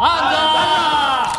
案子！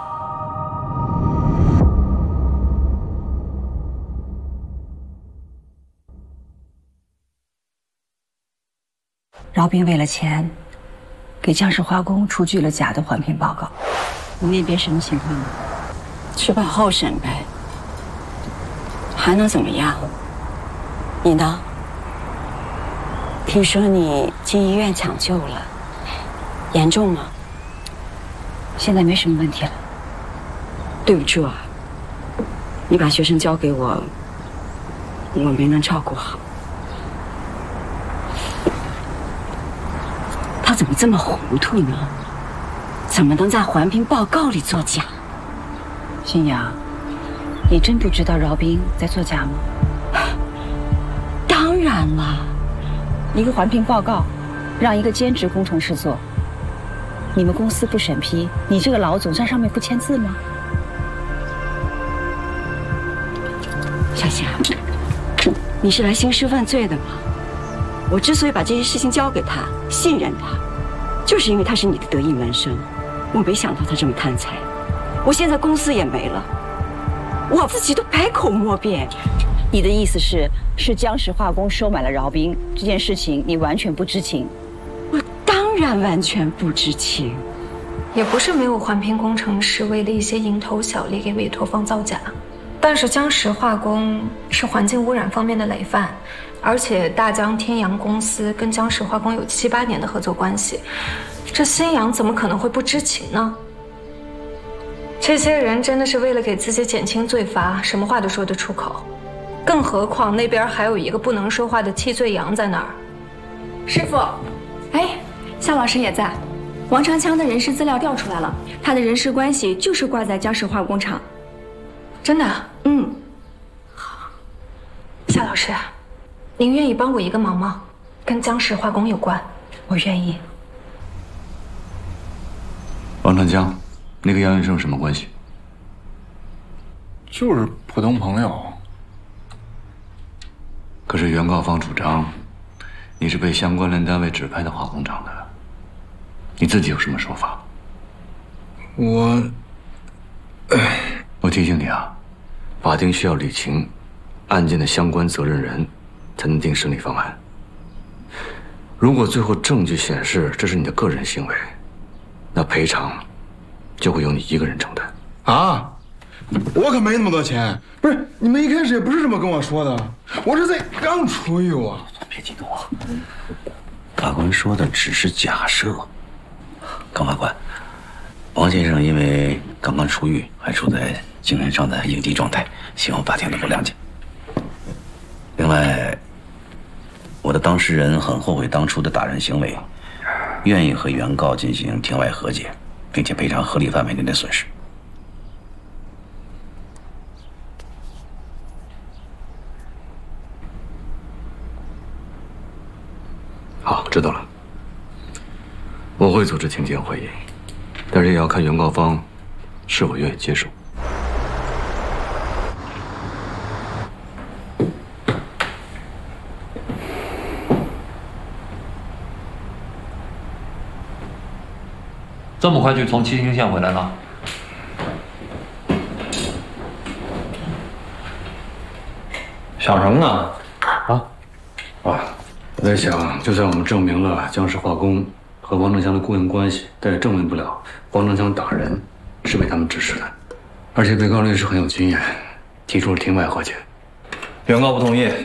饶斌为了钱，给江氏化工出具了假的环评报告。你那边什么情况？ 吃饱后审呗，还能怎么样？你呢？听说你进医院抢救了，严重吗？ 现在没什么问题了。 对不住啊，你把学生交给我，我没能照顾好。他怎么这么糊涂呢？怎么能在环评报告里作假？ 新阳，你真不知道饶斌在作假吗？ 当然了， 一个环评报告，让一个兼职工程师做，你们公司不审批，你这个老总在上面不签字吗？ 小霞，你是来兴师问罪的吗？我之所以把这些事情交给他，信任他，就是因为他是你的得意门生。我没想到他这么贪财，我现在公司也没了，我自己都百口莫辩。 你的意思是江氏化工收买了饶斌这件事情，你完全不知情？ 我当然完全不知情。 也不是没有环评工程师为了一些蝇头小利给委托方造假，但是江石化工是环境污染方面的累犯，而且大江天阳公司跟江石化工有7、8年的合作关系，这新阳怎么可能会不知情呢？这些人真的是为了给自己减轻罪罚，什么话都说得出口。更何况那边还有一个不能说话的替罪羊在那儿。 师傅，哎，夏老师也在。王长枪的人事资料调出来了，他的人事关系就是挂在江石化工厂。 真的？ 嗯。 好，夏老师，您愿意帮我一个忙吗？跟江石化工有关。 我愿意。 王长江，那个杨元生什么关系？ 就是普通朋友。 可是原告方主张，你是被相关联单位指派到化工厂的，你自己有什么说法？我提醒你啊，法庭需要理清案件的相关责任人，才能定审理方案。如果最后证据显示这是你的个人行为，那赔偿就会由你一个人承担。 啊！我可没那么多钱，不是你们一开始也不是这么跟我说的，我这才刚出狱啊！ 别激动啊，法官说的只是假设。高法官，王先生因为刚刚出狱，还处在精神上的应激状态，希望法庭能够谅解。另外，我的当事人很后悔当初的打人行为，愿意和原告进行庭外和解，并且赔偿合理范围内的损失。 好，知道了。我会组织庭检会议，但是也要看原告方是否愿意接受。 这么快就从七星县回来了？想什么呢？ 我在想，就算我们证明了江氏化工和王长江的雇佣关系，但也证明不了王长江打人是被他们指使的。而且被告律师很有经验，提出了庭外和解。 原告不同意。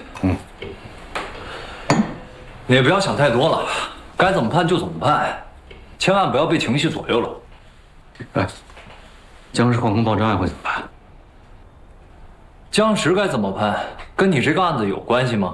你也不要想太多了，该怎么判就怎么判，千万不要被情绪左右了。 哎，江氏化工爆炸案会怎么办？ 江石该怎么判，跟你这个案子有关系吗？